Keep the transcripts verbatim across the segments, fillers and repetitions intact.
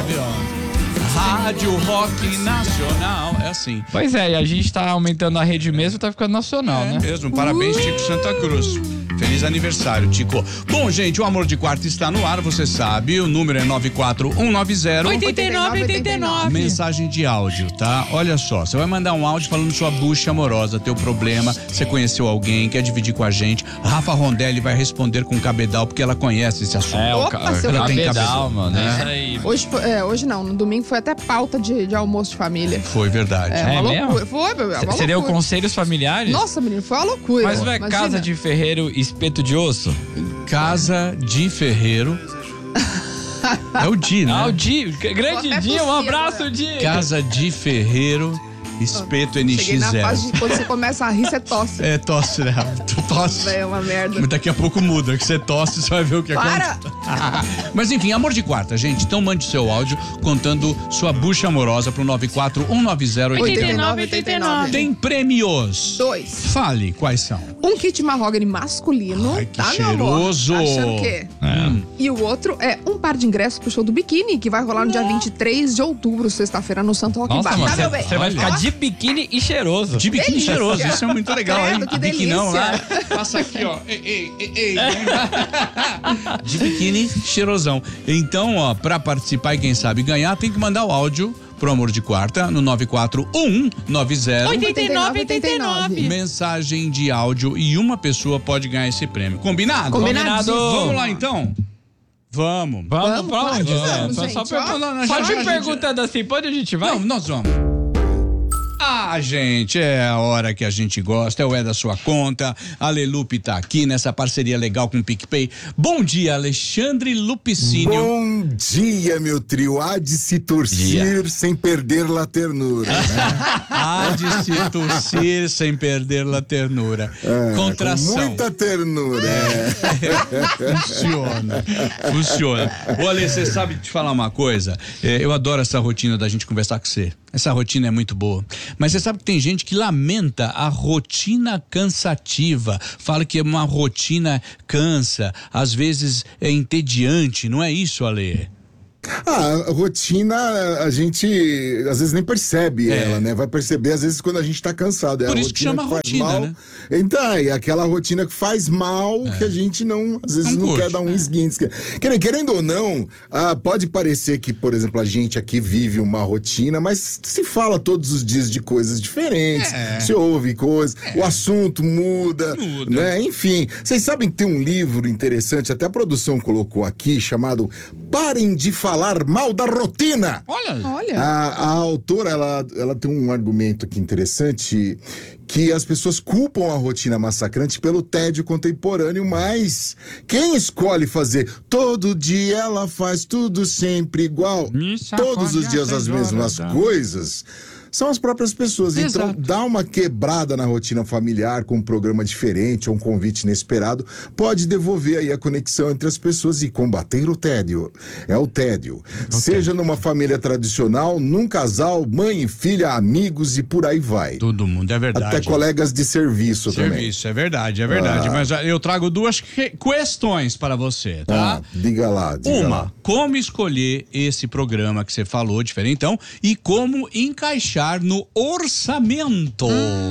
sabe, ó. Rádio Rock Nacional, é assim. Pois é, e a gente tá aumentando a rede mesmo, tá ficando nacional, é né? mesmo, parabéns, Tico Santa Cruz. Feliz aniversário, Tico. Bom, gente, o Amor de Quarto está no ar, você sabe, o número é nove quatro um nove zero oito nove oito nove. Mensagem de áudio, tá? Olha só, você vai mandar um áudio falando sua bucha amorosa, teu problema, você conheceu alguém, quer dividir com a gente. Rafa Rondelli vai responder com cabedal, porque ela conhece esse assunto. É, o Opa, ca... seu cabedal, cabedal, mano, é É. isso aí. Hoje, foi- é, hoje não, no domingo foi até pauta de, de almoço de família. Foi verdade. É, É uma mesmo? loucura. Foi, bebê, uma Você deu loucura. conselhos familiares? Nossa, menino, foi uma loucura. Mas não é Imagina. casa de ferreiro, espeto de osso? Casa de Ferreiro. É o Di, né? Ah, o Di, grande É Di, um possível, abraço, é. Di. Casa de Ferreiro, espeto N Cheguei X na fase zero. de quando você começa a rir, você tosse. É, tosse, né? Tu tosse. É uma merda. Mas daqui a pouco muda, que você tosse, você vai ver o que Para! acontece. Mas enfim, Amor de Quarta, gente. Então mande seu áudio contando sua bucha amorosa pro nove quatro um nove zero oito nove oito nove. Tem prêmios. Dois. Fale, quais são? Um kit mahogany masculino. Ai, que tá, meu amor? cheiroso. Achando o quê? Hum. E o outro é um par de ingressos pro show do Biquíni, que vai rolar no dia vinte e três de outubro, sexta-feira, no Santo Rock Nossa, Bar. mano, Tá, meu bem? você vai ficar Ó, de biquíni e cheiroso. De biquíni Delícia. cheiroso, isso é muito legal, Credo, hein? que Biquinão lá. delícia. Passa aqui, ó. Ei, ei, ei, ei. De biquíni cheirosão. Então, ó, pra participar e quem sabe ganhar, tem que mandar o áudio pro Amor de Quarta no nove quatro um nove zero oito nove oito nove. mensagem de áudio e uma pessoa pode ganhar esse prêmio. Combinado? Combinado. Vamos lá então? Vamos. Vamos, Vamos, pra claro onde? que vamos, Só- gente, só ó. perguntando, Já, só já, te a gente- perguntando assim, pode a gente vai? Não, nós vamos. Ah, gente, é a hora que a gente gosta, é o É da Sua Conta. A Lelupe tá aqui nessa parceria legal com o PicPay. Bom dia, Alexandre Lupicínio. Bom dia, meu trio. Há de se torcer sem perder a ternura. Né? Há de se tossir sem perder a ternura. É, Contração. com muita ternura. É. Funciona, funciona. Ô, Ale, você sabe te falar uma coisa? É, eu adoro essa rotina da gente conversar com você. Essa rotina é muito boa. Mas você sabe que tem gente que lamenta a rotina cansativa. Fala que uma rotina cansa, às vezes é entediante, não é isso, Ale? Ah, a rotina, a gente às vezes nem percebe É. ela, né? Vai perceber às vezes quando a gente tá cansado. É Por a isso que rotina chama faz rotina, mal. né? Então, é aquela rotina que faz mal, que a gente não, às vezes Não não, curte, quer dar um é. esguince. Querendo, querendo ou não, ah, pode parecer que, por exemplo, a gente aqui vive uma rotina, mas se fala todos os dias de coisas diferentes, É. se ouve coisas, o assunto muda, Muda. né? Enfim, vocês sabem que tem um livro interessante, até a produção colocou aqui, chamado Parem de Falar Mal da Rotina. Olha. Olha. A, a autora, ela, ela tem um argumento aqui interessante, que as pessoas culpam a rotina massacrante pelo tédio contemporâneo, mas quem escolhe fazer todo dia ela faz tudo sempre igual, Isso, todos acorde os dias às as seis mesmas horas da- coisas, são as próprias pessoas. Então, Exato. dá uma quebrada na rotina familiar com um programa diferente ou um convite inesperado, pode devolver aí a conexão entre as pessoas e combater o tédio. É o tédio. Seja numa família tradicional, num casal, mãe e filha, amigos e por aí vai. Todo mundo, é verdade. Até colegas de serviço, também. Serviço, é verdade, é verdade. Ah. Mas ah, eu trago duas que- questões para você, tá? Ah, diga lá, diga Uma, lá. como escolher esse programa que você falou, diferentão, e como encaixar no orçamento.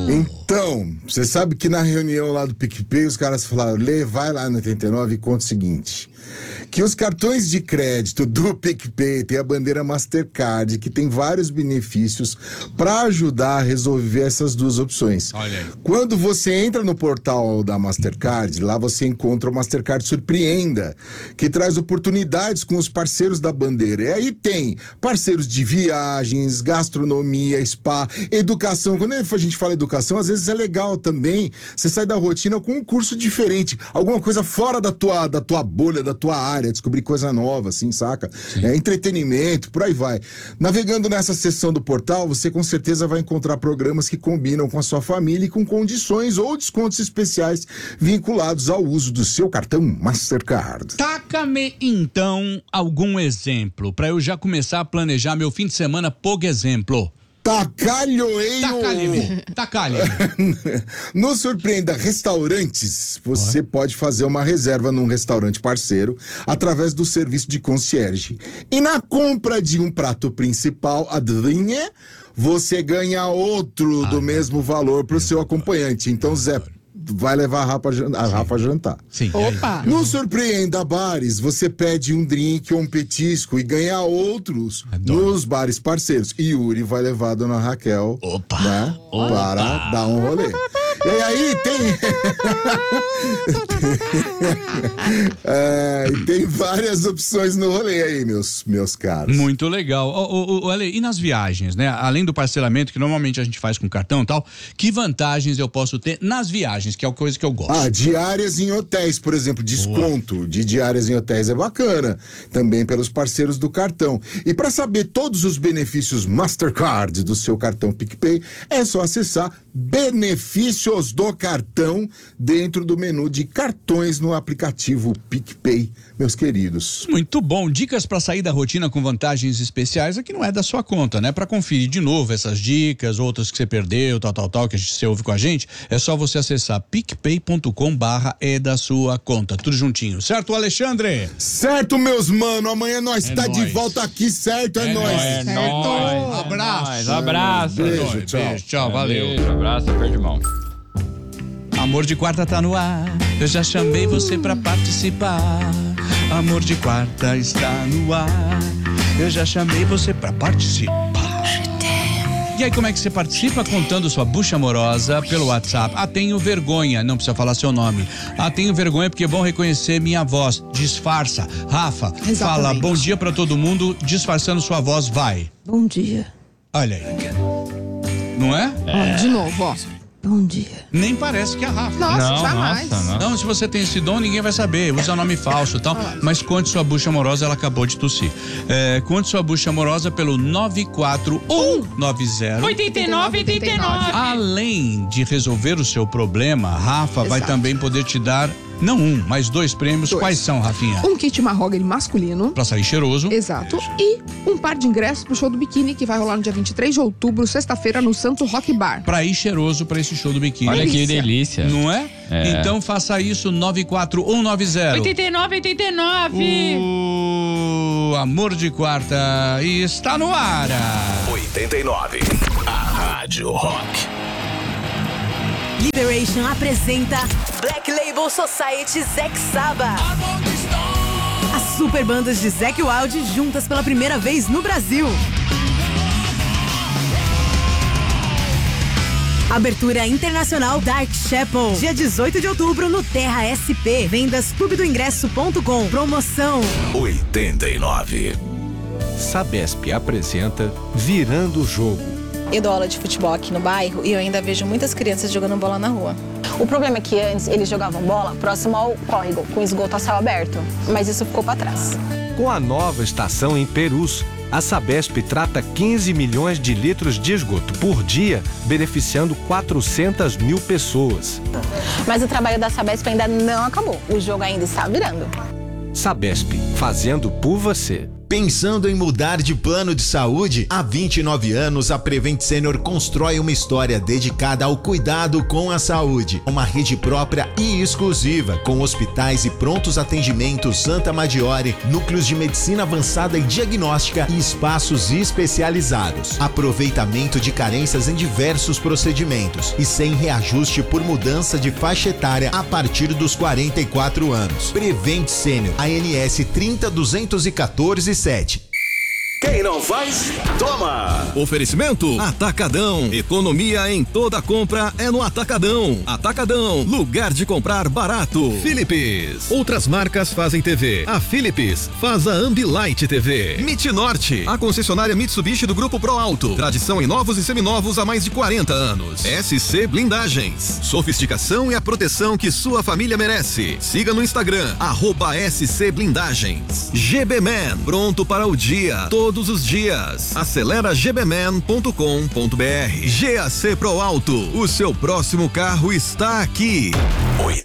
Então, você sabe que na reunião lá do PicPay, os caras falaram, Lê, vai lá no oitenta e nove e conta o seguinte, que os cartões de crédito do PicPay tem a bandeira Mastercard, que tem vários benefícios para ajudar a resolver essas duas opções. Olha aí. Quando você entra no portal da Mastercard, lá você encontra o Mastercard Surpreenda, que traz oportunidades com os parceiros da bandeira. E aí tem parceiros de viagens, gastronomia, spa, educação. Quando a gente fala educação, às vezes é legal também. Você sai da rotina com um curso diferente, alguma coisa fora da tua, da tua bolha, da tua área, descobrir coisa nova, assim, saca? É, entretenimento, por aí vai. Navegando nessa seção do portal, você com certeza vai encontrar programas que combinam com a sua família e com condições ou descontos especiais vinculados ao uso do seu cartão Mastercard. Taca-me então algum exemplo para eu já começar a planejar meu fim de semana, por exemplo. Tacalhoeiro. Tacalhe-me. Tacalhe. No Surpreenda Restaurantes, você Oi. pode fazer uma reserva num restaurante parceiro através do serviço de concierge. E na compra de um prato principal, adivinha? Você ganha outro ah, do mesmo valor pro seu acompanhante. Então, Zé, vai levar a Rafa, a Rafa a jantar. Sim. Opa! No Surpreenda Bares, você pede um drink ou um petisco e ganha outros Adoro. nos bares parceiros. E Yuri vai levar a dona Raquel Opa. Né, Opa. para dar um rolê. E aí tem... é, tem várias opções no rolê aí, meus, meus caros. Muito legal. Ô, ô, ô, Ale, e nas viagens, né? Além do parcelamento, que normalmente a gente faz com cartão e tal, que vantagens eu posso ter nas viagens, que é a coisa que eu gosto? Ah, diárias em hotéis, por exemplo, desconto Boa. de diárias em hotéis é bacana, também pelos parceiros do cartão. E para saber todos os benefícios Mastercard do seu cartão PicPay, é só acessar benefícios do cartão dentro do menu de cartões no aplicativo PicPay, meus queridos. Muito bom. Dicas para sair da rotina com vantagens especiais aqui não é da sua conta, né? Para conferir de novo essas dicas, outras que você perdeu, tal, tal, tal, que a gente, você ouve com a gente, é só você acessar picpay ponto com barra é da sua conta. Tudo juntinho. Certo, Alexandre? Certo, meus mano. Amanhã nós é tá nóis. de volta aqui, certo? É, é nóis. É certo. nóis. Abraço. Abraço. Beijo, é nóis. tchau. Beijo, tchau, valeu. Beijo, abraço, aperto de mão. Amor de quarta tá no ar, eu já chamei você pra participar. Amor de quarta está no ar, eu já chamei você pra participar. E aí, como é que você participa? Contando sua bucha amorosa pelo WhatsApp. Ah, tenho vergonha, não precisa falar seu nome. Ah, tenho vergonha porque vão reconhecer minha voz. Disfarça. Rafa, Exatamente. fala bom dia pra todo mundo, disfarçando sua voz, vai. Bom dia. Olha aí. Não é? Ó, de novo, ó. Bom dia. Nem parece que é a Rafa. Nossa, Não, jamais. nossa, não. Não, se você tem esse dom, ninguém vai saber. Usa nome falso e tal. Mas conte sua bucha amorosa, ela acabou de tossir. É, conte sua bucha amorosa pelo nove quatro um nove zero oitenta e nove, oitenta e nove. Além de resolver o seu problema, a Rafa vai Exato. também poder te dar, não um, mas dois prêmios. Dois. Quais são, Rafinha? Um kit mahogany masculino. Pra sair cheiroso. Exato. E um par de ingressos pro show do Biquíni, que vai rolar no dia vinte e três de outubro, sexta-feira, no Santos Rock Bar. Pra ir cheiroso pra esse show do biquíni. Olha que Delícia. delícia. Não é? É. Então faça isso, nove quatro um nove zero oitenta e nove, oitenta e nove. O Amor de Quarta está no ar. oitenta e nove. A Rádio Rock. Liberation apresenta Black Label Society Zack Sabbath. As super bandas de Zack Wild juntas pela primeira vez no Brasil. Abertura internacional Dark Chapel, dia dezoito de outubro no Terra S P. Vendas clube do ingresso ponto com. Promoção oitenta e nove. Sabesp apresenta Virando o Jogo. Eu dou aula de futebol aqui no bairro e eu ainda vejo muitas crianças jogando bola na rua. O problema é que antes eles jogavam bola próximo ao córrego, com esgoto a céu aberto, mas isso ficou para trás. Com a nova estação em Perus, a Sabesp trata quinze milhões de litros de esgoto por dia, beneficiando quatrocentas mil pessoas. Mas o trabalho da Sabesp ainda não acabou, o jogo ainda está virando. Sabesp, fazendo por você. Pensando em mudar de plano de saúde? Há vinte e nove anos, a Prevent Senior constrói uma história dedicada ao cuidado com a saúde. Uma rede própria e exclusiva, com hospitais e prontos atendimentos Santa Maggiore, núcleos de medicina avançada e diagnóstica e espaços especializados. Aproveitamento de carências em diversos procedimentos e sem reajuste por mudança de faixa etária a partir dos quarenta e quatro anos. Prevent Senior, A N S trinta duzentos e quatorze sete. Quem não faz, toma! Oferecimento Atacadão. Economia em toda compra é no Atacadão. Atacadão, lugar de comprar barato. Philips. Outras marcas fazem T V. A Philips faz a Ambilight T V. Mit Norte, a concessionária Mitsubishi do Grupo Pro Alto. Tradição em novos e seminovos há mais de quarenta anos. S C Blindagens. Sofisticação e a proteção que sua família merece. Siga no Instagram, arroba S C Blindagens. G B Man, pronto para o dia. Todos os dias. Acelera g b man ponto com ponto b r. G A C Pro Alto, o seu próximo carro está aqui. oitenta